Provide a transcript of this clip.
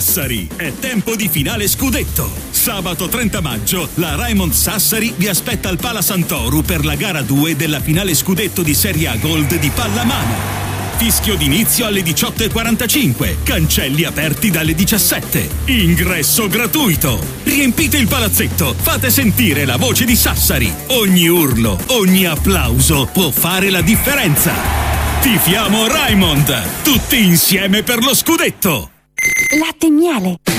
Sassari, è tempo di finale scudetto. Sabato 30 maggio la Raimond Sassari vi aspetta al Pala Santoru per la gara 2 della finale scudetto di Serie A Gold di pallamano. Fischio d'inizio alle 18:45, cancelli aperti dalle 17. Ingresso gratuito. Riempite il palazzetto, fate sentire la voce di Sassari. Ogni urlo, ogni applauso può fare la differenza. Tifiamo Raimond, tutti insieme per lo scudetto. Latte miele.